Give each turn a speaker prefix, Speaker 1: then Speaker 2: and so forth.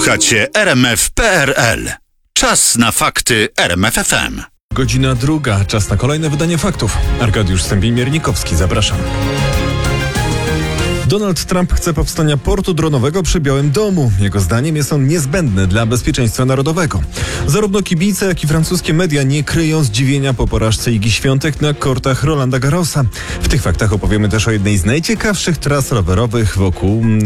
Speaker 1: Słuchacie RMF.pl. Czas na fakty RMF FM.
Speaker 2: Godzina 2. Czas na kolejne wydanie faktów. Arkadiusz Stępień-Miernikowski, zapraszam. Donald Trump chce powstania portu dronowego przy Białym Domu. Jego zdaniem jest on niezbędny dla bezpieczeństwa narodowego. Zarówno kibice, jak i francuskie media nie kryją zdziwienia po porażce Igi Świątek na kortach Rolanda Garrosa. W tych faktach opowiemy też o jednej z najciekawszych tras rowerowych wokół